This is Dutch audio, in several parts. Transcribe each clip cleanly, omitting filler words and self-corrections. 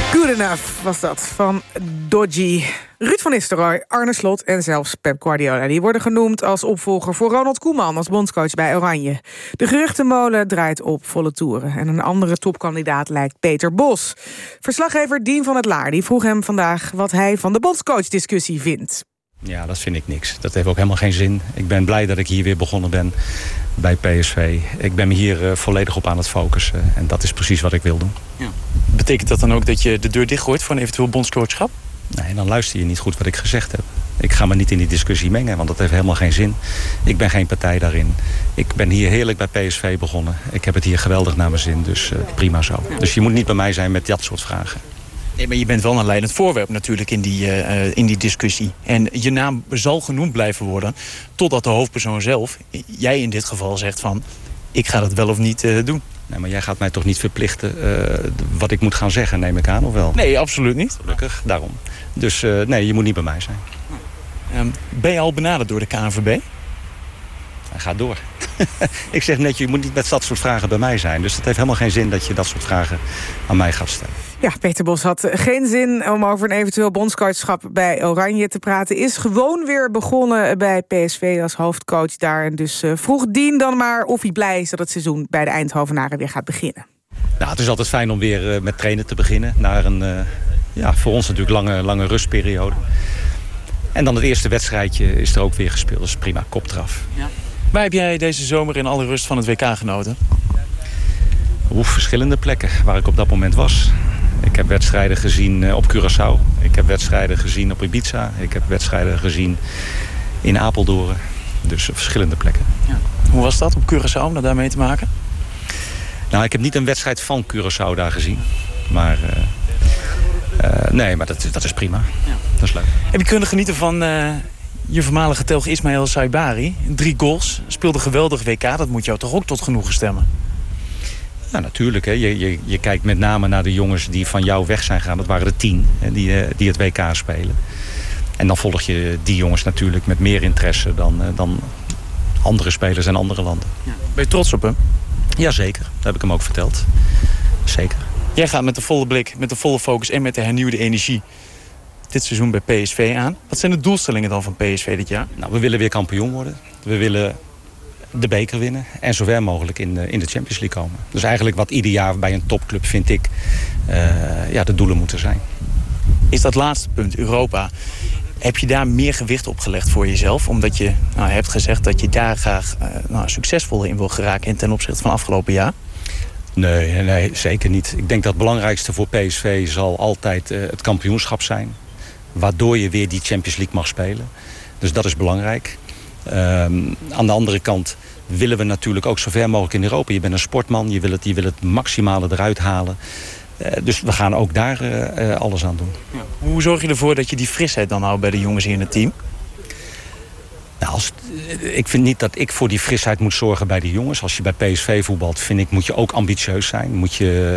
Good enough was dat van Dodgy. Ruud van Nistelrooy, Arne Slot en zelfs Pep Guardiola. Die worden genoemd als opvolger voor Ronald Koeman als bondscoach bij Oranje. De geruchtenmolen draait op volle toeren. En een andere topkandidaat lijkt Peter Bos. Verslaggever Dien van het Laar die vroeg hem vandaag wat hij van de bondscoachdiscussie vindt. Ja, dat vind ik niks. Dat heeft ook helemaal geen zin. Ik ben blij dat ik hier weer begonnen ben bij PSV. Ik ben me hier volledig op aan het focussen. En dat is precies wat ik wil doen. Ja. Betekent dat dan ook dat je de deur dichtgooit voor een eventueel bondscoachschap? Nee, dan luister je niet goed wat ik gezegd heb. Ik ga me niet in die discussie mengen, want dat heeft helemaal geen zin. Ik ben geen partij daarin. Ik ben hier heerlijk bij PSV begonnen. Ik heb het hier geweldig naar mijn zin, dus prima zo. Dus je moet niet bij mij zijn met dat soort vragen. Nee, maar je bent wel een leidend voorwerp natuurlijk in die discussie. En je naam zal genoemd blijven worden totdat de hoofdpersoon zelf, jij in dit geval, zegt van ik ga dat wel of niet doen. Nee, maar jij gaat mij toch niet verplichten wat ik moet gaan zeggen, neem ik aan, of wel? Nee, absoluut niet. Gelukkig, daarom. Dus nee, je moet niet bij mij zijn. Ben je al benaderd door de KNVB? Hij gaat door. Ik zeg net, je moet niet met dat soort vragen bij mij zijn. Dus het heeft helemaal geen zin dat je dat soort vragen aan mij gaat stellen. Ja, Peter Bos had geen zin om over een eventueel bondscoachschap bij Oranje te praten. Is gewoon weer begonnen bij PSV als hoofdcoach daar. En dus vroeg Dien dan maar of hij blij is dat het seizoen bij de Eindhovenaren weer gaat beginnen. Nou, het is altijd fijn om weer met trainen te beginnen. Na een, voor ons natuurlijk lange rustperiode. En dan het eerste wedstrijdje is er ook weer gespeeld. Dat is prima, kop eraf. Ja. Waar heb jij deze zomer in alle rust van het WK genoten? Verschillende plekken waar ik op dat moment was. Ik heb wedstrijden gezien op Curaçao. Ik heb wedstrijden gezien op Ibiza. Ik heb wedstrijden gezien in Apeldoorn. Dus op verschillende plekken. Ja. Hoe was dat op Curaçao om dat daar mee te maken? Nou, ik heb niet een wedstrijd van Curaçao daar gezien. Maar nee, maar dat is prima. Ja. Dat is leuk. Heb je kunnen genieten van je voormalige telg Ismaël Saibari? 3 goals, speelde geweldig WK. Dat moet jou toch ook tot genoegen stemmen? Nou, natuurlijk. Hè. Je kijkt met name naar de jongens die van jou weg zijn gegaan. Dat waren er 10 hè, die het WK spelen. En dan volg je die jongens natuurlijk met meer interesse dan andere spelers in andere landen. Ja. Ben je trots op hem? Jazeker, dat heb ik hem ook verteld. Zeker. Jij gaat met de volle blik, met de volle focus en met de hernieuwde energie dit seizoen bij PSV aan. Wat zijn de doelstellingen dan van PSV dit jaar? Nou, we willen weer kampioen worden. We willen de beker winnen en zo ver mogelijk in de Champions League komen. Dus eigenlijk wat ieder jaar bij een topclub, vind ik, de doelen moeten zijn. Is dat laatste punt, Europa, heb je daar meer gewicht op gelegd voor jezelf? Omdat je hebt gezegd dat je daar graag succesvoller in wil geraken ten opzichte van afgelopen jaar? Nee, zeker niet. Ik denk dat het belangrijkste voor PSV zal altijd het kampioenschap zijn. Waardoor je weer die Champions League mag spelen. Dus dat is belangrijk. Aan de andere kant willen we natuurlijk ook zo ver mogelijk in Europa. Je bent een sportman, je wil het maximale eruit halen. Dus we gaan ook daar alles aan doen. Ja. Hoe zorg je ervoor dat je die frisheid dan houdt bij de jongens hier in het team? Nou, ik vind niet dat ik voor die frisheid moet zorgen bij de jongens. Als je bij PSV voetbalt, vind ik, moet je ook ambitieus zijn. Moet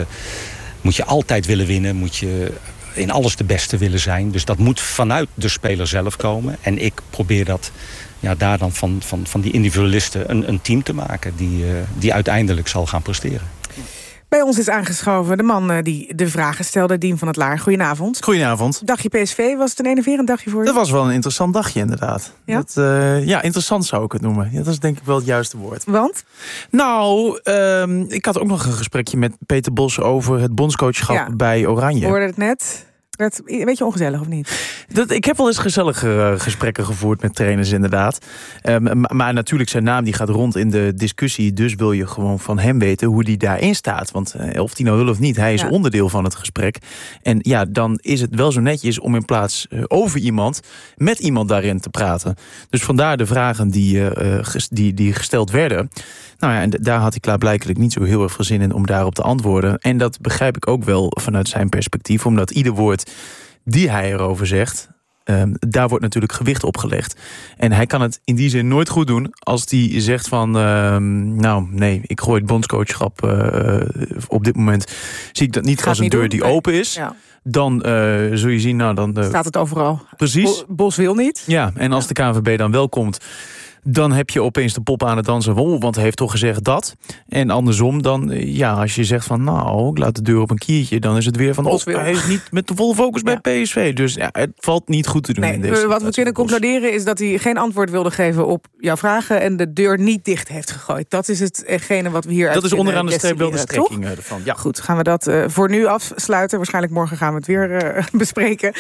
je altijd willen winnen. Moet je in alles de beste willen zijn. Dus dat moet vanuit de speler zelf komen. En ik probeer dat daar dan van die individualisten een team te maken die uiteindelijk zal gaan presteren. Bij ons is aangeschoven de man die de vragen stelde, Dien van het Laar. Goedenavond. Goedenavond. Dagje PSV, was het een enerverend dagje voor je? Dat was wel een interessant dagje, inderdaad. Ja? Interessant zou ik het noemen. Ja, dat is denk ik wel het juiste woord. Want? Nou, ik had ook nog een gesprekje met Peter Bos over het bondscoachschap bij Oranje. We hoorden het net. Werd een beetje ongezellig, of niet? Ik heb wel eens gezellige gesprekken gevoerd met trainers, inderdaad. Maar natuurlijk, zijn naam die gaat rond in de discussie. Dus wil je gewoon van hem weten hoe die daarin staat. Want of die nou wil of niet, hij is onderdeel van het gesprek. En ja, dan is het wel zo netjes om in plaats over iemand met iemand daarin te praten. Dus vandaar de vragen die gesteld werden. Nou ja, en daar had hij klaarblijkelijk niet zo heel erg veel zin in om daarop te antwoorden. En dat begrijp ik ook wel vanuit zijn perspectief. Omdat ieder woord die hij erover zegt, daar wordt natuurlijk gewicht op gelegd. En hij kan het in die zin nooit goed doen als hij zegt van nee, ik gooi het bondscoachschap op dit moment. Zie ik dat niet als een deur die open is. Ja. Dan zul je zien, dan staat het overal. Precies. Bos wil niet. Ja, en als de KNVB dan wel komt, Dan heb je opeens de pop aan het dansen. Want hij heeft toch gezegd dat. En andersom dan, als je zegt van... ik laat de deur op een kiertje... dan is het weer van... hij is niet met de volle focus bij PSV. Dus het valt niet goed te doen. Nee, in deze wat we kunnen concluderen is dat hij geen antwoord wilde geven op jouw vragen... en de deur niet dicht heeft gegooid. Dat is hetgene wat we hier uit. Dat is onderaan de streep wel de strekking ervan. Ja, goed, gaan we dat voor nu afsluiten. Waarschijnlijk morgen gaan we het weer bespreken.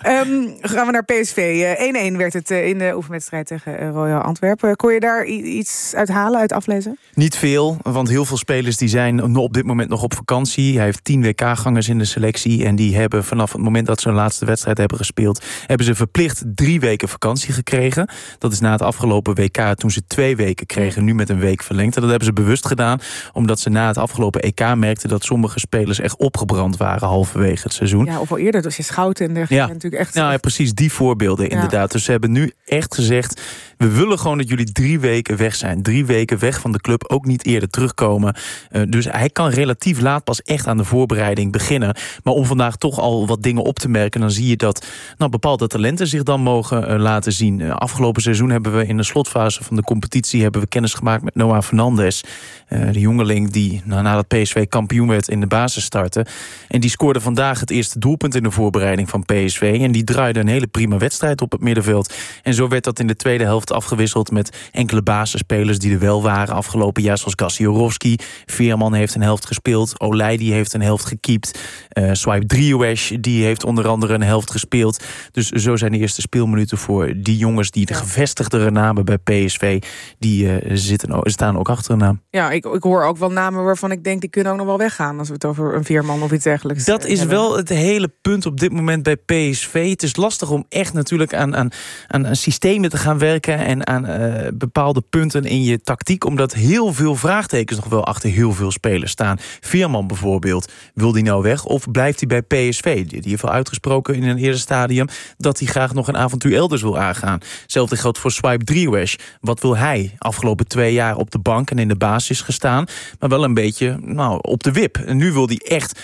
Gaan we naar PSV. 1-1 werd het in de oefenwedstrijd tegen Royal Antwerpen. Kon je daar iets uithalen, uit aflezen? Niet veel, want heel veel spelers die zijn op dit moment nog op vakantie. Hij heeft 10 WK-gangers in de selectie. En die hebben vanaf het moment dat ze hun laatste wedstrijd hebben gespeeld... hebben ze verplicht 3 weken vakantie gekregen. Dat is na het afgelopen WK toen ze 2 weken kregen, nu met een week verlengd. En dat hebben ze bewust gedaan, omdat ze na het afgelopen EK merkten... dat sommige spelers echt opgebrand waren halverwege het seizoen. Ja, of al eerder, dus je Schouten en dergelijke. Natuurlijk echt. Ja, precies die voorbeelden inderdaad. Dus ze hebben nu echt gezegd... we willen gewoon dat jullie 3 weken weg zijn. 3 weken weg van de club, ook niet eerder terugkomen. Dus hij kan relatief laat pas echt aan de voorbereiding beginnen. Maar om vandaag toch al wat dingen op te merken... dan zie je dat bepaalde talenten zich dan mogen laten zien. Afgelopen seizoen hebben we in de slotfase van de competitie... hebben we kennis gemaakt met Noah Fernandes. De jongeling die nadat PSV kampioen werd in de basis startte. En die scoorde vandaag het eerste doelpunt in de voorbereiding van PSV. En die draaide een hele prima wedstrijd op het middenveld. En zo werd dat in de tweede helft afgewisseld met enkele basisspelers die er wel waren afgelopen jaar, zoals Gassiorowski. Veerman heeft een helft gespeeld. Olij die heeft een helft gekiept. Swipe Driehues die heeft onder andere een helft gespeeld. Dus zo zijn de eerste speelminuten voor die jongens die de gevestigdere namen bij PSV, die staan ook achter een naam. Ja, ik hoor ook wel namen waarvan ik denk die kunnen ook nog wel weggaan als we het over een Veerman of iets dergelijks Dat is hebben. wel het hele punt op dit moment bij PSV. Het is lastig om echt natuurlijk aan systemen te gaan werken en aan bepaalde punten in je tactiek, omdat heel veel vraagtekens nog wel achter heel veel spelers staan. Veerman bijvoorbeeld, wil die nou weg of blijft hij bij PSV? Die heeft al uitgesproken in een eerder stadium dat hij graag nog een avontuur elders wil aangaan. Hetzelfde geldt voor Swipe Driehues. Wat wil hij? Afgelopen 2 jaar op de bank en in de basis gestaan, maar wel een beetje op de wip. En nu wil hij echt,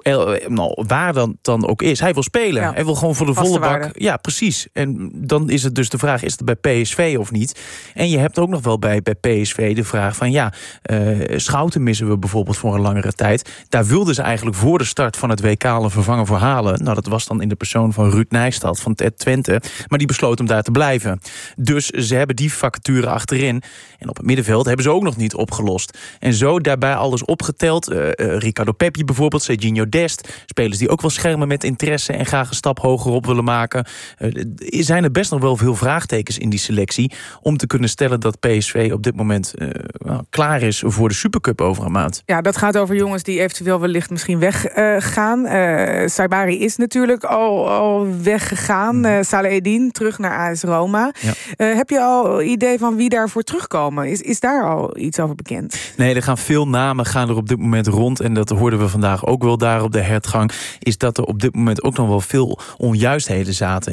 waar dan ook is, hij wil spelen. Ja. Hij wil gewoon voor de volle bak. Ja, precies. En dan is het dus de vraag, is het bij PSV of niet? En je hebt ook nog wel bij PSV de vraag van Schouten missen we bijvoorbeeld voor een langere tijd. Daar wilden ze eigenlijk voor de start van het WK een vervanger voor halen. Nou, dat was dan in de persoon van Ruud Nijstad van Twente. Maar die besloot om daar te blijven. Dus ze hebben die vacature achterin. En op het middenveld hebben ze ook nog niet opgelost. En zo daarbij alles opgeteld. Ricardo Pepi bijvoorbeeld, Serginho Dest. Spelers die ook wel schermen met interesse en graag een stap hoger op willen maken. Zijn er best nog wel veel vraagtekens in die selectie om te kunnen stellen dat PSV op dit moment klaar is voor de Supercup over een maand. Ja, dat gaat over jongens die eventueel wellicht misschien weggaan. Saibari is natuurlijk al weggegaan. Saleh Eddin terug naar AS Roma. Ja. Heb je al idee van wie daarvoor terugkomen? Is daar al iets over bekend? Nee, er gaan veel namen er op dit moment rond. En dat hoorden we vandaag ook wel daar op de hertgang. Is dat er op dit moment ook nog wel veel onjuistheden zaten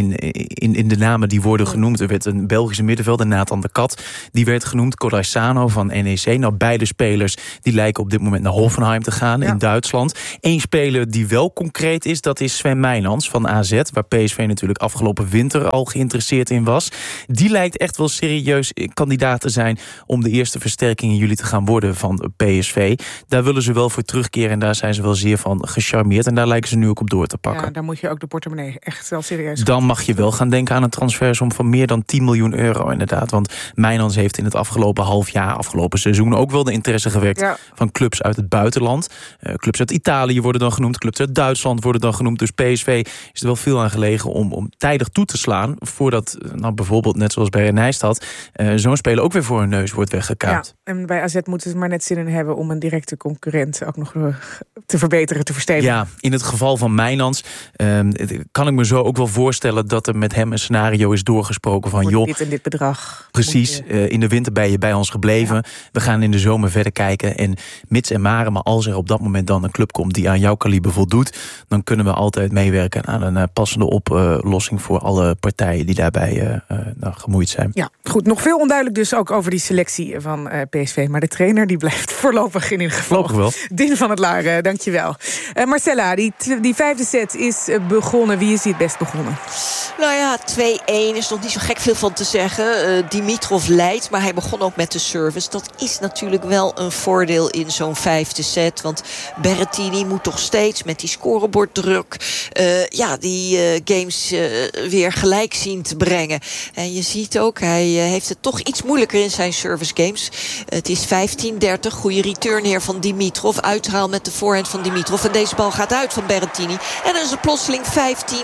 in de namen die worden genoemd. Er werd een Belgische middenvelder, Nathan de Kat, die werd genoemd. Coraisano van NEC. Nou, beide spelers die lijken op dit moment naar Hoffenheim te gaan in Duitsland. Eén speler die wel concreet is, dat is Sven Meijlands van AZ, waar PSV natuurlijk afgelopen winter al geïnteresseerd in was. Die lijkt echt wel serieus kandidaat te zijn om de eerste versterking in juli te gaan worden van PSV. Daar willen ze wel voor terugkeren en daar zijn ze wel zeer van gecharmeerd. En daar lijken ze nu ook op door te pakken. Ja, daar moet je ook de portemonnee echt wel serieus dan mag je wel gaan denken aan een transfersom van meer dan 10 miljoen euro inderdaad. Want Meijlands heeft in het afgelopen half jaar, afgelopen seizoen ook wel de interesse gewekt van clubs uit het buitenland. Clubs uit Italië worden dan genoemd, clubs uit Duitsland worden dan genoemd. Dus PSV is er wel veel aan gelegen om tijdig toe te slaan voordat bijvoorbeeld, net zoals bij Nijstad, zo'n speler ook weer voor hun neus wordt weggekaapt. Ja, en bij AZ moeten ze maar net zin in hebben om een directe concurrent ook nog te verbeteren, te verstevigen. Ja, in het geval van Meijlands kan ik me zo ook wel voorstellen dat er met hem een scenario is doorgesproken van joh, dit en dit bedrag. Precies, in de winter ben je bij ons gebleven. Ja. We gaan in de zomer verder kijken. En mits en maren, maar als er op dat moment dan een club komt die aan jouw kaliber voldoet, dan kunnen we altijd meewerken aan een passende oplossing voor alle partijen die daarbij gemoeid zijn. Ja, goed. Nog veel onduidelijk dus ook over die selectie van PSV. Maar de trainer die blijft voorlopig in ieder geval. Voorlopig wel. Din van het Laar, dankjewel. Marcella, die vijfde set is begonnen. Wie is die het best begonnen? Nou ja, 2-1 is nog niet zo gek veel van te zeggen. Dimitrov leidt, maar hij begon ook met de service. Dat is natuurlijk wel een voordeel in zo'n 5e set. Want Berrettini moet toch steeds met die scoreborddruk die games weer gelijk zien te brengen. En je ziet ook, hij heeft het toch iets moeilijker in zijn service games. Het is 15-30. Goede return hier van Dimitrov. Uithaal met de voorhand van Dimitrov. En deze bal gaat uit van Berrettini. En dan is het plotseling 15-40.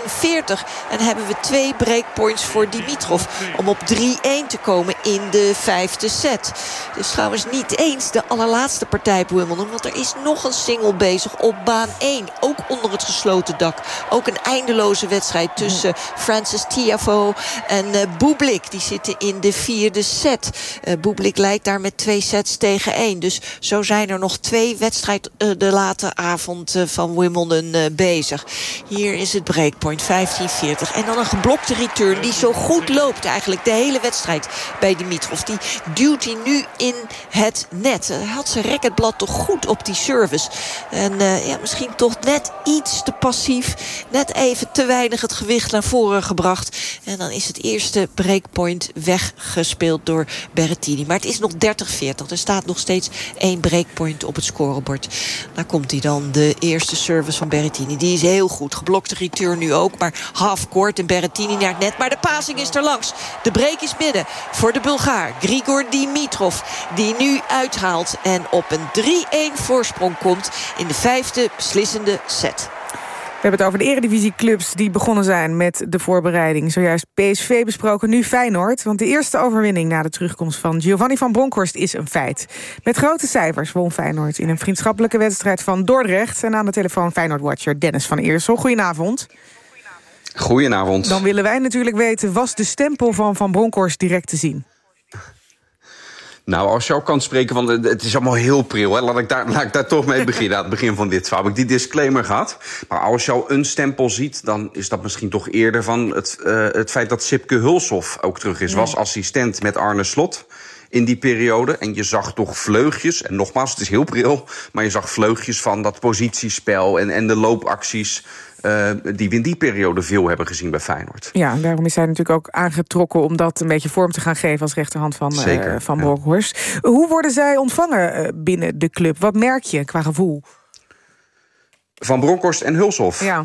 En hebben we 2 breakpoints voor Dimitrov. Om op 3-1 te komen in de 5e set. Dus trouwens niet eens de allerlaatste partij op Wimbledon. Want er is nog een single bezig op baan 1. Ook onder het gesloten dak. Ook een eindeloze wedstrijd tussen Frances Tiafoe en Bublik. Die zitten in de 4e set. Bublik leidt daar met 2 sets tegen 1. Dus zo zijn er nog 2 wedstrijden de late avond van Wimbledon bezig. Hier is het breakpoint 15-40. En dan een geblokte return die zo goed loopt eigenlijk de hele wedstrijd bij Dimitrov. Die duwt hij nu in het net. Hij had zijn racketblad toch goed op die service. En misschien toch net iets te passief. Net even te weinig het gewicht naar voren gebracht. En dan is het eerste breakpoint weggespeeld door Berrettini. Maar het is nog 30-40. Er staat nog steeds 1 breakpoint op het scorebord. Daar komt hij dan, de eerste service van Berrettini. Die is heel goed. Geblokte return nu ook. Maar half-court en Berrettini naar het net. Maar de passing is er langs. De break is midden voor de Bulgaar Grigor Dimitrov. Die nu uithaalt en op een 3-1 voorsprong komt in de 5e beslissende set. We hebben het over de eredivisieclubs die begonnen zijn met de voorbereiding. Zojuist PSV besproken, nu Feyenoord. Want de eerste overwinning na de terugkomst van Giovanni van Bronckhorst is een feit. Met grote cijfers won Feyenoord in een vriendschappelijke wedstrijd van Dordrecht. En aan de telefoon Feyenoord-watcher Dennis van Eersel. Goedenavond. Goedenavond. Dan willen wij natuurlijk weten, was de stempel van Van Bronckhorst direct te zien? Nou, als je ook kan spreken van het is allemaal heel pril. Hè? Laat ik daar toch mee beginnen. Aan het begin van dit verhaal heb ik die disclaimer gehad. Maar als je al een stempel ziet, dan is dat misschien toch eerder van het feit dat Sipke Hulshoff ook terug is. Was assistent met Arne Slot in die periode. En je zag toch vleugjes, en nogmaals, het is heel pril, maar je zag vleugjes van dat positiespel en de loopacties die we in die periode veel hebben gezien bij Feyenoord. Ja, en daarom is hij natuurlijk ook aangetrokken om dat een beetje vorm te gaan geven als rechterhand van Bronckhorst. Hoe worden zij ontvangen binnen de club? Wat merk je qua gevoel? Van Bronckhorst en Hulshoff? Ja.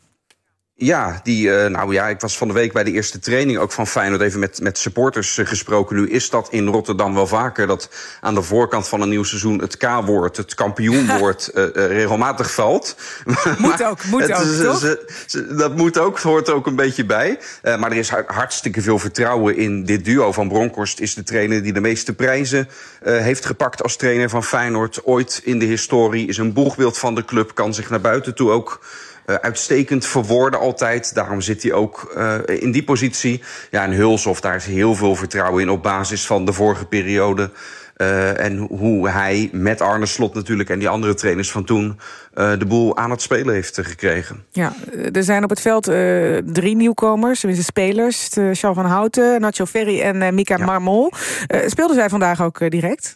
Ja, ik was van de week bij de eerste training ook van Feyenoord even met supporters gesproken. Nu is dat in Rotterdam wel vaker, dat aan de voorkant van een nieuw seizoen het K-woord, het kampioenwoord, regelmatig valt. Moet ook, toch? Dat moet ook, hoort ook een beetje bij. Maar er is hartstikke veel vertrouwen in dit duo. Van Bronckhorst is de trainer die de meeste prijzen heeft gepakt als trainer van Feyenoord ooit in de historie. Is een boegbeeld van de club, kan zich naar buiten toe ook uitstekend verwoorden altijd. Daarom zit hij ook in die positie. Ja, en Hulshoff, daar is heel veel vertrouwen in op basis van de vorige periode. En hoe hij met Arne Slot natuurlijk en die andere trainers van toen de boel aan het spelen heeft gekregen. Ja, er zijn op het veld 3 nieuwkomers, tenminste spelers. Charles van Houten, Nacho Ferri en Mika Marmol. Speelden zij vandaag ook direct?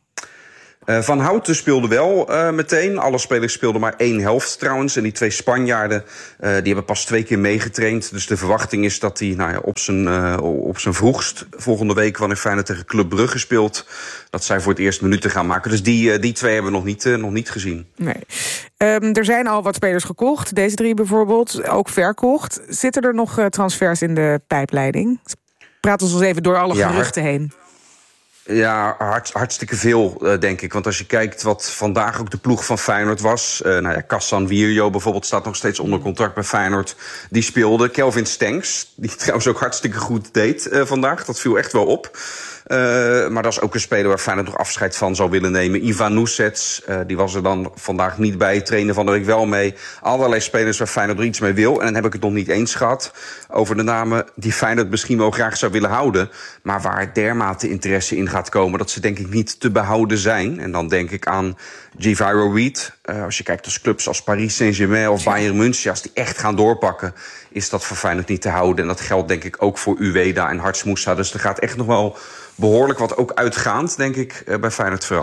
Van Houten speelde wel meteen. Alle spelers speelden maar 1 helft trouwens. En die 2 Spanjaarden die hebben pas 2 keer meegetraind. Dus de verwachting is dat hij op zijn vroegst volgende week, wanneer Feyenoord tegen Club Brugge speelt, dat zij voor het eerst minuten gaan maken. Dus die 2 hebben we nog niet gezien. Nee. Er zijn al wat spelers gekocht. Deze 3 bijvoorbeeld, ook verkocht. Zitten er nog transfers in de pijpleiding? Praat ons even door alle geruchten heen. Ja, hartstikke veel, denk ik. Want als je kijkt wat vandaag ook de ploeg van Feyenoord was. Kassan Wierjo bijvoorbeeld staat nog steeds onder contract bij Feyenoord. Die speelde. Kelvin Stenks, die trouwens ook hartstikke goed deed vandaag. Dat viel echt wel op. Maar dat is ook een speler waar Feyenoord nog afscheid van zou willen nemen. Ivan Nusets, die was er dan vandaag niet bij. Trainen van de week wel mee. Allerlei spelers waar Feyenoord er iets mee wil. En dan heb ik het nog niet eens gehad over de namen die Feyenoord misschien wel graag zou willen houden. Maar waar dermate interesse in gaat komen dat ze denk ik niet te behouden zijn. En dan denk ik aan Giviro Reed. Als je kijkt als clubs als Paris Saint-Germain of Bayern München, als die echt gaan doorpakken, is dat voor Feyenoord niet te houden. En dat geldt denk ik ook voor Ueda en Hartsmoussa. Dus er gaat echt nog wel behoorlijk wat ook uitgaand, denk ik, bij Feyenoord veranderen.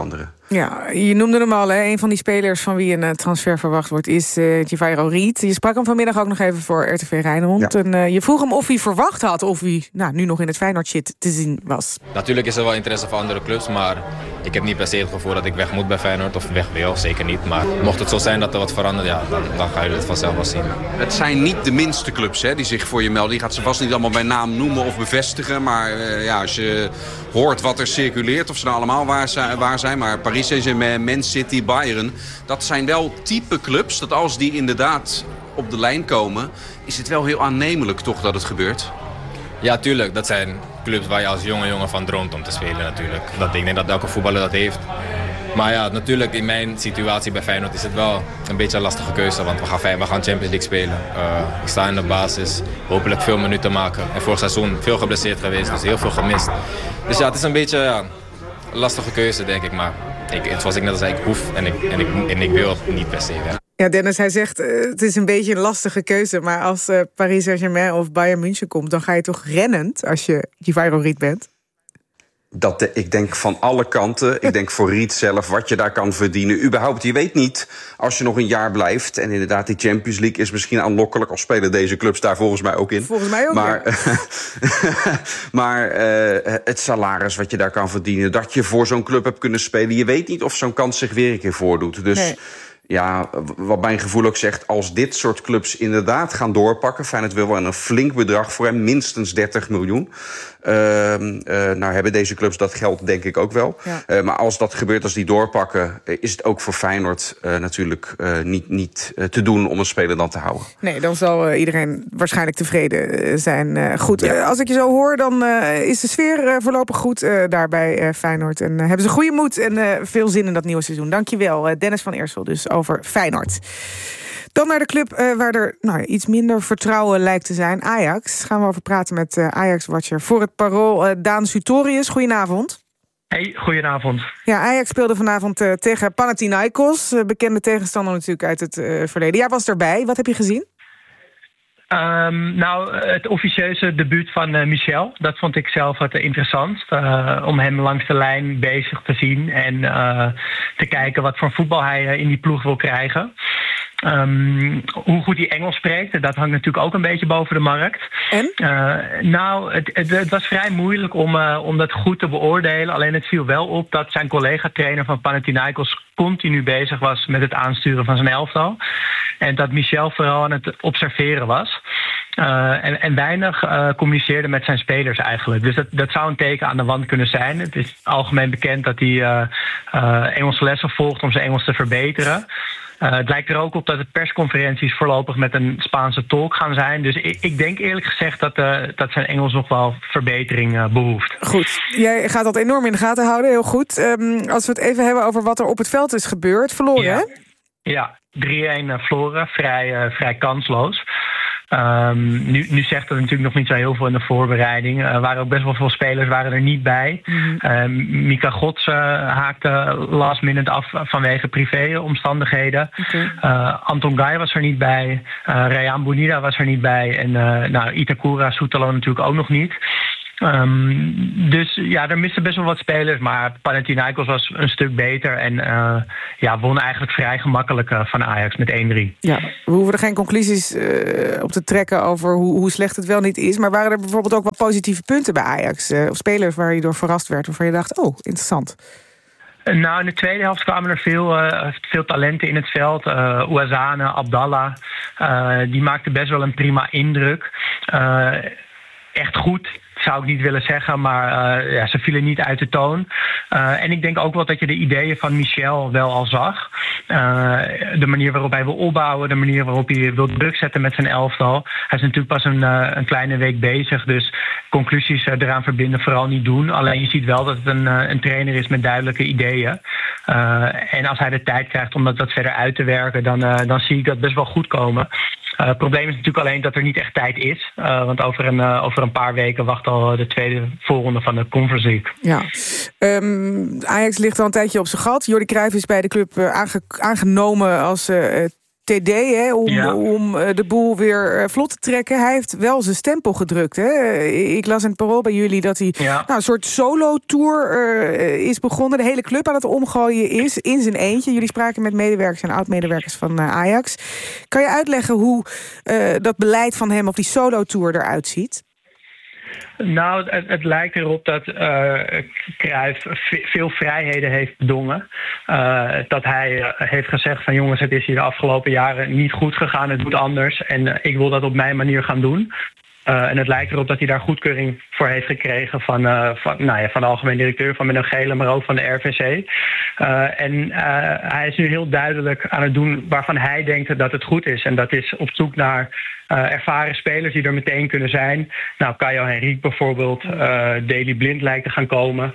Ja, je noemde hem al, hè. Een van die spelers van wie een transfer verwacht wordt is Givayro Riet. Je sprak hem vanmiddag ook nog even voor RTV Rijnmond. Ja. En je vroeg hem of hij verwacht had of hij nu nog in het Feyenoord-shit te zien was. Natuurlijk is er wel interesse van andere clubs, maar ik heb niet per se het gevoel dat ik weg moet bij Feyenoord of weg wil, zeker niet. Maar mocht het zo zijn dat er wat verandert, ja, dan ga je het vanzelf wel zien. Het zijn niet de minste clubs, hè, die zich voor je melden. Die gaat ze vast niet allemaal bij naam noemen of bevestigen. Maar als je hoort wat er circuleert, of ze nou allemaal waar zijn, maar Paris Saint-Germain, Man City, Bayern, dat zijn wel type clubs dat als die inderdaad op de lijn komen, is het wel heel aannemelijk toch dat het gebeurt? Ja, tuurlijk. Dat zijn clubs waar je als jongen van droomt om te spelen natuurlijk. Ik denk dat elke voetballer dat heeft. Maar ja, natuurlijk in mijn situatie bij Feyenoord is het wel een beetje een lastige keuze. Want we gaan Champions League spelen. Ik sta in de basis, hopelijk veel minuten maken. En vorig seizoen veel geblesseerd geweest, dus heel veel gemist. Dus ja, het is een beetje een lastige keuze, denk ik. Maar zoals ik net al zei, ik hoef en ik wil niet per se weg. Ja, Dennis, hij zegt het is een beetje een lastige keuze. Maar als Paris Saint-Germain of Bayern München komt, dan ga je toch rennend als je Givayro Riet bent? Ik denk van alle kanten. Ik denk voor Riet zelf, wat je daar kan verdienen. Überhaupt, je weet niet, als je nog een jaar blijft. En inderdaad, die Champions League is misschien aanlokkelijk. Al spelen deze clubs daar volgens mij ook in. Volgens mij ook, maar, ja. Maar het salaris wat je daar kan verdienen, dat je voor zo'n club hebt kunnen spelen. Je weet niet of zo'n kans zich weer een keer voordoet. Dus nee. Ja, wat mijn gevoel ook zegt, als dit soort clubs inderdaad gaan doorpakken, Feyenoord wil wel een flink bedrag voor hem, minstens 30 miljoen. Nou hebben deze clubs dat geld denk ik ook wel. Ja. Maar als dat gebeurt, als die doorpakken, is het ook voor Feyenoord natuurlijk niet te doen om een speler dan te houden. Nee, dan zal iedereen waarschijnlijk tevreden zijn. Goed, ja. Als ik je zo hoor, dan is de sfeer voorlopig goed daar bij Feyenoord. En hebben ze goede moed en veel zin in dat nieuwe seizoen. Dankjewel, Dennis van Eersel, dus over Feyenoord. Dan naar de club waar er iets minder vertrouwen lijkt te zijn. Ajax. Gaan we over praten met Ajax-watcher voor het Parool, Daan Sutorius. Goedenavond. Hey, goedenavond. Ja, Ajax speelde vanavond tegen Panathinaikos. Bekende tegenstander natuurlijk uit het verleden. Jij was erbij. Wat heb je gezien? Het officieuze debuut van Michel. Dat vond ik zelf het interessantst. Om hem langs de lijn bezig te zien en te kijken wat voor voetbal hij in die ploeg wil krijgen. Hoe goed hij Engels spreekt, dat hangt natuurlijk ook een beetje boven de markt. En? Het was vrij moeilijk om dat goed te beoordelen. Alleen het viel wel op dat zijn collega-trainer van Panathinaikos continu bezig was met het aansturen van zijn elftal. En dat Michel vooral aan het observeren was. En weinig communiceerde met zijn spelers eigenlijk. Dus dat zou een teken aan de wand kunnen zijn. Het is algemeen bekend dat hij Engelse lessen volgt om zijn Engels te verbeteren. Het lijkt er ook op dat de persconferenties voorlopig met een Spaanse tolk gaan zijn. Dus ik denk eerlijk gezegd dat zijn Engels nog wel verbetering behoeft. Goed, jij gaat dat enorm in de gaten houden, heel goed. Als we het even hebben over wat er op het veld is gebeurd. Verloren, ja. Hè? Ja, 3-1 verloren, vrij kansloos. Nu zegt dat natuurlijk nog niet zo heel veel in de voorbereiding. Er waren ook best wel veel spelers waren er niet bij. Mm-hmm. Mika Gods haakte last minute af vanwege privéomstandigheden. Okay. Anton Guy was er niet bij. Rayaan Bonida was er niet bij. En Itakura Soetalo natuurlijk ook nog niet. Dus ja, er misten best wel wat spelers, maar Panathinaikos was een stuk beter en won eigenlijk vrij gemakkelijk van Ajax met 1-3. Ja, we hoeven er geen conclusies op te trekken over hoe slecht het wel niet is, maar waren er bijvoorbeeld ook wat positieve punten bij Ajax? Of spelers waar je door verrast werd, waarvan je dacht, oh, interessant. In de tweede helft kwamen er veel talenten in het veld. Ouazzane, Abdallah, die maakten best wel een prima indruk. Echt goed zou ik niet willen zeggen, maar ze vielen niet uit de toon. En ik denk ook wel dat je de ideeën van Michel wel al zag. De manier waarop hij wil opbouwen, de manier waarop hij wil druk zetten met zijn elftal. Hij is natuurlijk pas een kleine week bezig, dus conclusies eraan verbinden vooral niet doen. Alleen je ziet wel dat het een trainer is met duidelijke ideeën. En als hij de tijd krijgt om dat verder uit te werken, dan zie ik dat best wel goed komen. Het probleem is natuurlijk alleen dat er niet echt tijd is. Want over een paar weken wacht al de tweede voorronde van de Conference League. Ja. Ajax ligt al een tijdje op zijn gat. Jordi Cruijff is bij de club aangenomen als TD, hè, om de boel weer vlot te trekken. Hij heeft wel zijn stempel gedrukt. Hè? Ik las in het Parool bij jullie dat hij een soort solo-tour is begonnen. De hele club aan het omgooien is in zijn eentje. Jullie spraken met medewerkers en oud-medewerkers van Ajax. Kan je uitleggen hoe dat beleid van hem of die solo-tour eruit ziet? Nou, het lijkt erop dat Cruijff veel vrijheden heeft bedongen. Dat hij heeft gezegd van jongens, het is hier de afgelopen jaren niet goed gegaan. Het moet anders en ik wil dat op mijn manier gaan doen. En het lijkt erop dat hij daar goedkeuring voor heeft gekregen van de algemeen directeur van Menno Gele, maar ook van de RVC. En hij is nu heel duidelijk aan het doen waarvan hij denkt dat het goed is. En dat is op zoek naar ervaren spelers die er meteen kunnen zijn. Nou, Caio Henrique bijvoorbeeld, Daley Blind lijkt te gaan komen.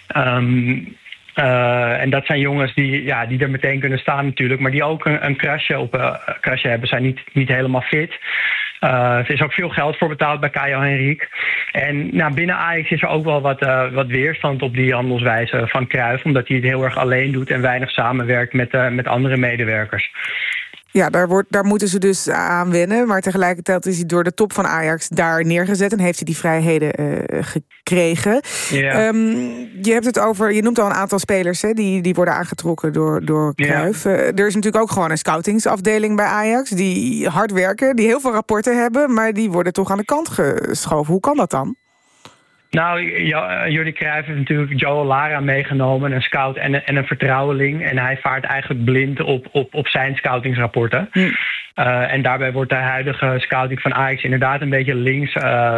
En dat zijn jongens die er meteen kunnen staan natuurlijk, maar die ook een krasje hebben, zijn niet helemaal fit. Er is ook veel geld voor betaald bij Caio Henrique. En binnen Ajax is er ook wel wat weerstand op die handelswijze van Cruijff, omdat hij het heel erg alleen doet en weinig samenwerkt met andere medewerkers. Ja, daar moeten ze dus aan wennen. Maar tegelijkertijd is hij door de top van Ajax daar neergezet en heeft hij die vrijheden gekregen. Yeah. Je hebt het over, je noemt al een aantal spelers die worden aangetrokken door Cruijff. Yeah. Er is natuurlijk ook gewoon een scoutingsafdeling bij Ajax die hard werken, die heel veel rapporten hebben, maar die worden toch aan de kant geschoven. Hoe kan dat dan? Nou, Jordi Cruijff heeft natuurlijk Joe Lara meegenomen, een scout en een vertrouweling. En hij vaart eigenlijk blind op zijn scoutingsrapporten. En daarbij wordt de huidige scouting van Ajax inderdaad een beetje links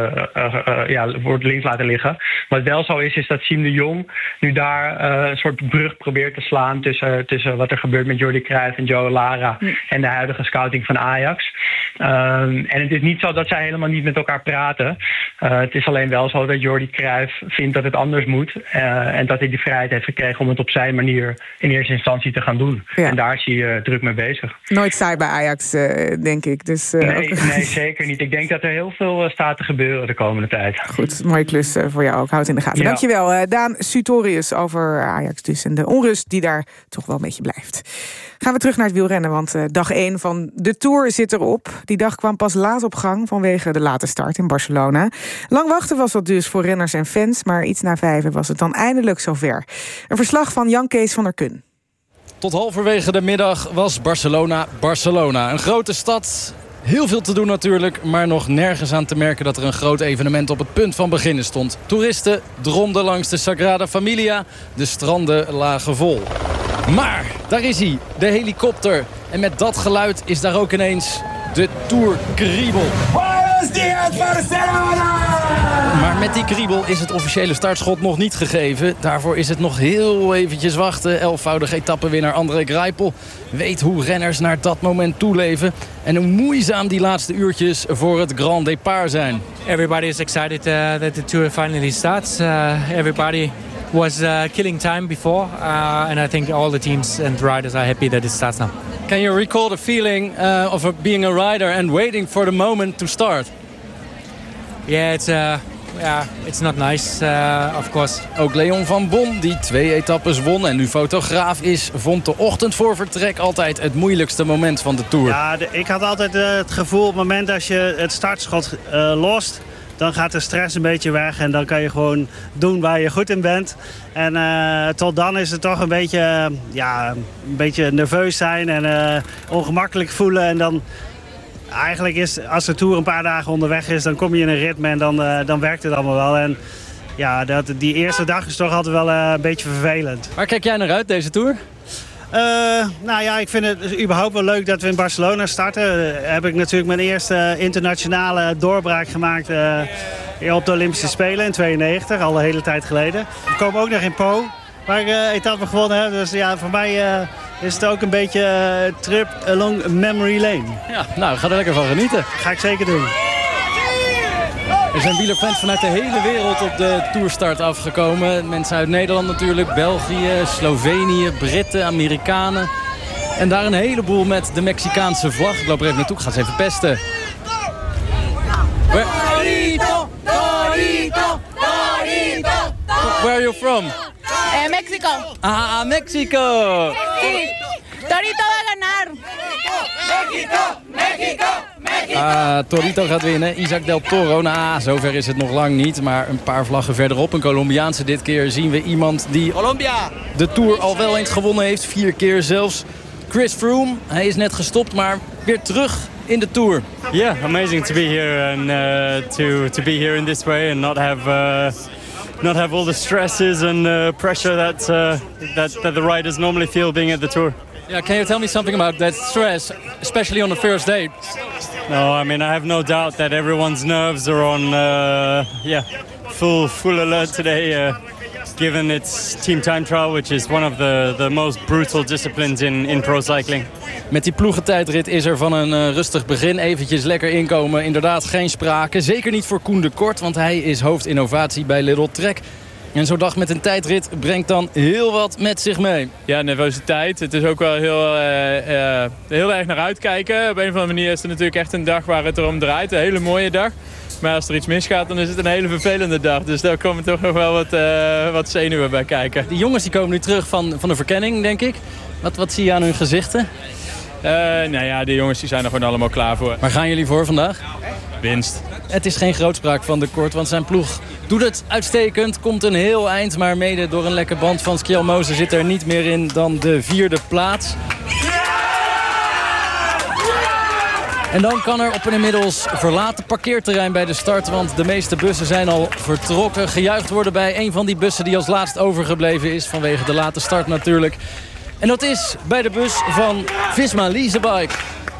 laten liggen. Wat wel zo is dat Siem de Jong nu daar een soort brug probeert te slaan tussen wat er gebeurt met Jordi Cruijff en Joe Lara en de huidige scouting van Ajax. En het is niet zo dat zij helemaal niet met elkaar praten. Het is alleen wel zo dat Jordi Cruijff vindt dat het anders moet. En dat hij die vrijheid heeft gekregen om het op zijn manier in eerste instantie te gaan doen. Ja. En daar is hij druk mee bezig. Nooit saai bij Ajax, denk ik. Dus, nee, zeker niet. Ik denk dat er heel veel staat te gebeuren de komende tijd. Goed, mooie klus voor jou ook. Houd in de gaten. Ja. Dankjewel, Daan Sutorius over Ajax dus. En de onrust die daar toch wel een beetje blijft. Gaan we terug naar het wielrennen, want dag 1 van de Tour zit erop. Die dag kwam pas laat op gang vanwege de late start in Barcelona. Lang wachten was dat dus voor renners en fans, maar iets na 5 was het dan eindelijk zover. Een verslag van Jan Kees van der Kun. Tot halverwege de middag was Barcelona. Een grote stad, heel veel te doen natuurlijk, maar nog nergens aan te merken dat er een groot evenement op het punt van beginnen stond. Toeristen dromden langs de Sagrada Familia, de stranden lagen vol. Maar daar is hij, de helikopter. En met dat geluid is daar ook ineens de Tour kriebel. Maar met die kriebel is het officiële startschot nog niet gegeven. Daarvoor is het nog heel eventjes wachten. 11-voudige etappenwinnaar André Greipel weet hoe renners naar dat moment toeleven. En hoe moeizaam die laatste uurtjes voor het Grand Départ zijn. Everybody is excited that the Tour finally starts. Everybody was killing time before. And I think all the teams and riders are happy that it starts now. Can you recall the feeling of being a rider and waiting for the moment to start? Yeah, it's not nice, of course. Ook Leon van Bon, die 2 etappes won en nu fotograaf is, vond de ochtend voor vertrek altijd het moeilijkste moment van de Tour. Ja, ik had altijd het gevoel op het moment als je het startschot lost, dan gaat de stress een beetje weg en dan kan je gewoon doen waar je goed in bent. En tot dan is het toch een beetje nerveus zijn en ongemakkelijk voelen. En dan eigenlijk is, als de Tour een paar dagen onderweg is, dan kom je in een ritme en dan werkt het allemaal wel. En ja, die eerste dag is toch altijd wel een beetje vervelend. Waar kijk jij naar uit, deze Tour? Ik vind het überhaupt wel leuk dat we in Barcelona starten. Heb ik natuurlijk mijn eerste internationale doorbraak gemaakt op de Olympische Spelen in 92, al een hele tijd geleden. We komen ook nog in Po, waar ik etappe gewonnen heb. Dus ja, voor mij is het ook een beetje trip along memory lane. Ja, nou, ga er lekker van genieten. Ga ik zeker doen. Er zijn wielerfans vanuit de hele wereld op de Tourstart afgekomen. Mensen uit Nederland natuurlijk, België, Slovenië, Britten, Amerikanen. En daar een heleboel met de Mexicaanse vlag. Ik loop er even naartoe, ik ga ze even pesten. Where are you from? Mexico. Ah, Mexico. Sí. Torito va a ganar. Torito gaat winnen. Isaac del Toro. Nou, zover is het nog lang niet. Maar een paar vlaggen verderop. Een Colombiaanse dit keer zien we iemand die de Tour al wel eens gewonnen heeft. 4 keer zelfs. Chris Froome. Hij is net gestopt, maar weer terug in de Tour. Yeah, amazing to be here and to be here in this way and not have all the stresses and pressure that the riders normally feel being at the Tour. Yeah, can you tell me something about that stress, especially on the first day? No, I mean I have no doubt that everyone's nerves are on full alert today. Given its team time trial, which is one of the most brutal disciplines in pro cycling. Met die ploegentijdrit is er van een rustig begin eventjes lekker inkomen. Inderdaad geen sprake. Zeker niet voor Koen de Kort, want hij is hoofdinnovatie bij Lidl Trek. En zo'n dag met een tijdrit brengt dan heel wat met zich mee. Ja, nervositeit. Het is ook wel heel erg naar uitkijken. Op een of andere manier is het natuurlijk echt een dag waar het erom draait. Een hele mooie dag. Maar als er iets misgaat, dan is het een hele vervelende dag. Dus daar komen toch nog wel wat zenuwen bij kijken. Die jongens die komen nu terug van de verkenning, denk ik. Wat zie je aan hun gezichten? Die jongens die zijn er gewoon allemaal klaar voor. Waar gaan jullie voor vandaag? Winst. Het is geen grootspraak van de Kort, want zijn ploeg doet het uitstekend. Komt een heel eind, maar mede door een lekke band van Skjelmose zit er niet meer in dan de 4e plaats. En dan kan er op een inmiddels verlaten parkeerterrein bij de start, want de meeste bussen zijn al vertrokken. Gejuicht worden bij een van die bussen die als laatst overgebleven is, vanwege de late start natuurlijk. En dat is bij de bus van Visma Leasebike.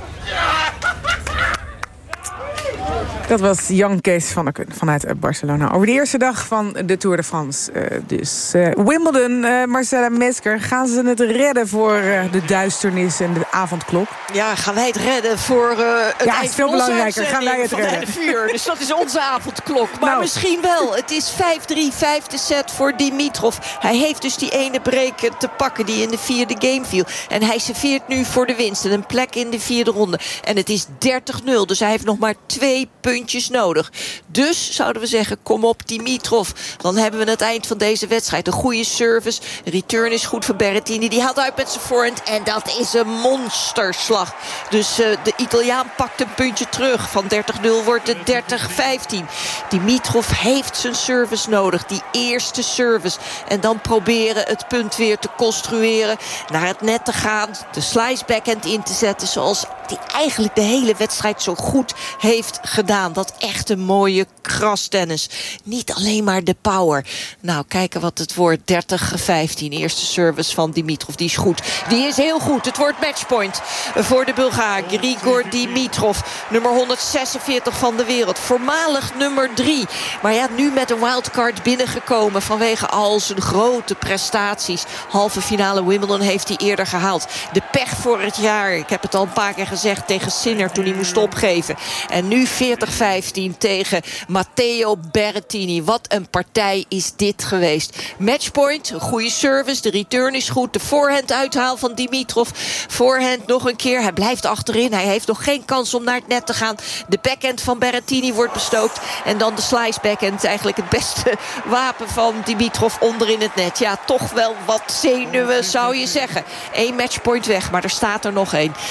Dat was Jan Kees van der Kun vanuit Barcelona. Over de eerste dag van de Tour de France. Wimbledon, Marcella Mesker. Gaan ze het redden voor de duisternis en de avondklok? Ja, gaan wij het redden voor het eind is veel belangrijker. Gaan wij het redden? 4. Dus dat is onze avondklok. Maar misschien wel. Het is 5-3, 5e set voor Dimitrov. Hij heeft dus die ene break te pakken die in de 4e game viel. En hij serveert nu voor de winst. En een plek in de 4e ronde. En het is 30-0. Dus hij heeft nog maar 2 puntjes nodig. Dus zouden we zeggen, kom op Dimitrov. Dan hebben we het eind van deze wedstrijd. Een goede service. Return is goed voor Berrettini. Die haalt uit met zijn voorhand. En dat is een monsterslag. Dus de Italiaan pakt een puntje terug. Van 30-0 wordt het 30-15. Dimitrov heeft zijn service nodig. Die eerste service. En dan proberen het punt weer te construeren. Naar het net te gaan. De slice backhand in te zetten. Zoals hij eigenlijk de hele wedstrijd zo goed heeft gedaan. Dat echt een mooie krastennis. Niet alleen maar de power. Nou, kijken wat het wordt. 30-15. Eerste service van Dimitrov. Die is goed. Die is heel goed. Het wordt matchpoint voor de Bulgaar. Grigor Dimitrov. Nummer 146 van de wereld. Voormalig nummer 3. Maar ja, nu met een wildcard binnengekomen. Vanwege al zijn grote prestaties. Halve finale Wimbledon heeft hij eerder gehaald. De pech vorig jaar. Ik heb het al een paar keer gezegd tegen Sinner toen hij moest opgeven. En nu 40-15 tegen Matteo Berrettini. Wat een partij is dit geweest. Matchpoint, een goede service. De return is goed. De voorhand uithaal van Dimitrov. Voorhand nog een keer. Hij blijft achterin. Hij heeft nog geen kans om naar het net te gaan. De backhand van Berrettini wordt bestookt. En dan de slice backhand. Eigenlijk het beste wapen van Dimitrov onderin het net. Ja, toch wel wat zenuwen zou je zeggen. 1 matchpoint weg, maar er staat er nog 1.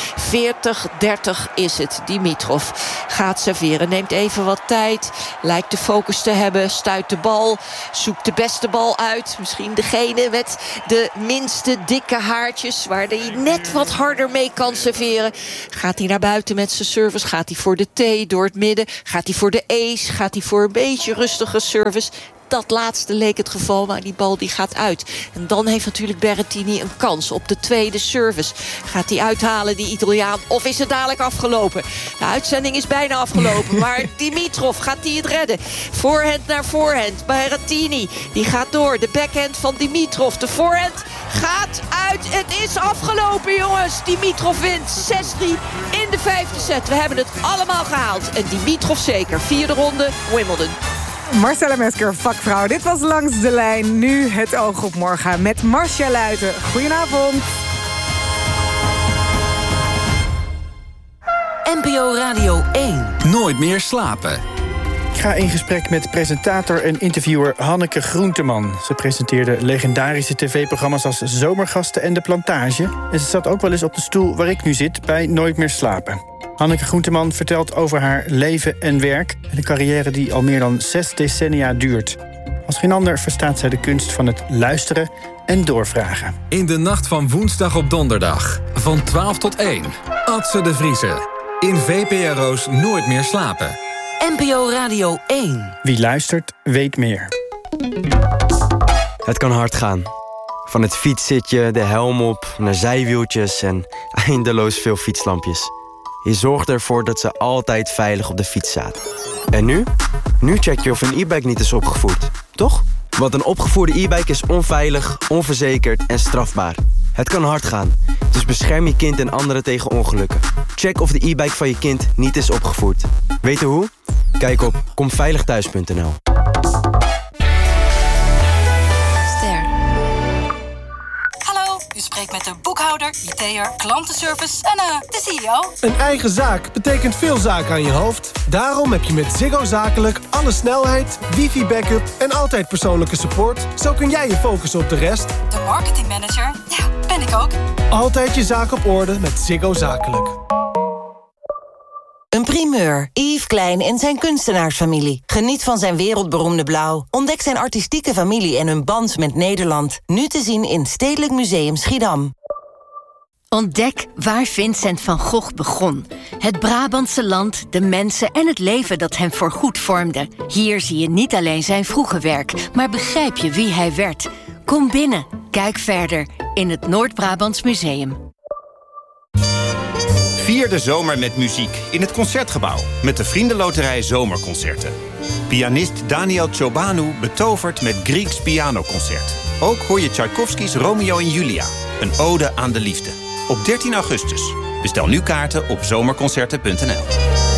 40-30 is het. Dimitrov gaat serveren. Neemt even wat tijd. Lijkt de focus te hebben. Stuit de bal. Zoekt de beste bal uit. Misschien degene met de minste dikke haartjes. Waar hij net wat harder mee kan serveren. Gaat hij naar buiten met zijn service? Gaat hij voor de T door het midden? Gaat hij voor de ace? Gaat hij voor een beetje rustige service? Dat laatste leek het geval, maar die bal die gaat uit. En dan heeft natuurlijk Berrettini een kans op de tweede service. Gaat hij uithalen, die Italiaan? Of is het dadelijk afgelopen? De uitzending is bijna afgelopen. Maar Dimitrov, gaat hij het redden? Voorhand naar voorhand. Berrettini, die gaat door. De backhand van Dimitrov. De voorhand gaat uit. Het is afgelopen, jongens. Dimitrov wint 6-3 in de 5e set. We hebben het allemaal gehaald. En Dimitrov zeker. 4e ronde, Wimbledon. Marcella Mesker, vakvrouw. Dit was Langs de Lijn. Nu het oog op morgen met Marcia Luiten. Goedenavond. NPO Radio 1. Nooit meer slapen. Ik ga in gesprek met presentator en interviewer Hanneke Groenteman. Ze presenteerde legendarische tv-programma's als Zomergasten en De Plantage. En ze zat ook wel eens op de stoel waar ik nu zit, bij Nooit meer slapen. Hanneke Groenteman vertelt over haar leven en werk en een carrière die al meer dan 6 decennia duurt. Als geen ander verstaat zij de kunst van het luisteren en doorvragen. In de nacht van woensdag op donderdag, van 12 tot 1. Adse de Vriese. In VPRO's Nooit meer slapen. NPO Radio 1. Wie luistert, weet meer. Het kan hard gaan. Van het fietszitje, de helm op, naar zijwieltjes en eindeloos veel fietslampjes. Je zorgt ervoor dat ze altijd veilig op de fiets zaten. En nu? Nu check je of een e-bike niet is opgevoerd, toch? Want een opgevoerde e-bike is onveilig, onverzekerd en strafbaar. Het kan hard gaan, dus bescherm je kind en anderen tegen ongelukken. Check of de e-bike van je kind niet is opgevoerd. Weten hoe? Kijk op komveiligthuis.nl. Hallo, u spreekt met de boekhouder, IT'er, klantenservice en de CEO. Een eigen zaak betekent veel zaken aan je hoofd. Daarom heb je met Ziggo Zakelijk alle snelheid, wifi-backup en altijd persoonlijke support. Zo kun jij je focussen op de rest. De marketingmanager, ja, ben ik ook. Altijd je zaak op orde met Ziggo Zakelijk. Een primeur. Yves Klein en zijn kunstenaarsfamilie. Geniet van zijn wereldberoemde blauw. Ontdek zijn artistieke familie en hun band met Nederland. Nu te zien in Stedelijk Museum Schiedam. Ontdek waar Vincent van Gogh begon. Het Brabantse land, de mensen en het leven dat hem voorgoed vormde. Hier zie je niet alleen zijn vroege werk, maar begrijp je wie hij werd. Kom binnen, kijk verder in het Noord-Brabants Museum. Vier de zomer met muziek in het Concertgebouw met de Vriendenloterij Zomerconcerten. Pianist Daniel Ciobanu betovert met Grieks pianoconcert. Ook hoor je Tchaikovsky's Romeo en Julia, een ode aan de liefde. Op 13 augustus. Bestel nu kaarten op zomerconcerten.nl.